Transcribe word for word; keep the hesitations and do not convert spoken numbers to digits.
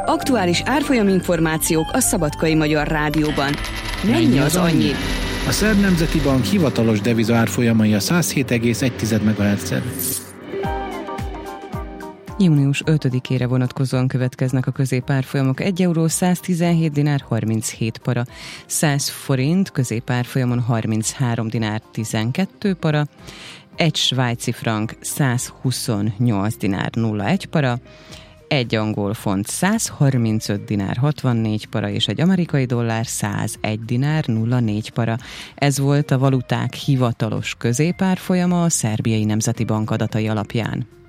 Aktuális árfolyaminformációk a Szabadkai Magyar Rádióban. Mennyi az annyi? A Szerb Nemzeti Bank hivatalos deviza árfolyamai a száz hét egész egy megahertz. június ötödikére vonatkozóan következnek a középárfolyamok. egy euró száztizenhét dinár harminchét para, száz forint középárfolyamon harminchárom dinár tizenkét para, egy svájci frank százhuszonnyolc dinár nulla egy para, egy angol font százharmincöt dinár hatvannégy para, és egy amerikai dollár százegy dinár nulla négy para. Ez volt a valuták hivatalos középárfolyama a Szerbiai Nemzeti Bank adatai alapján.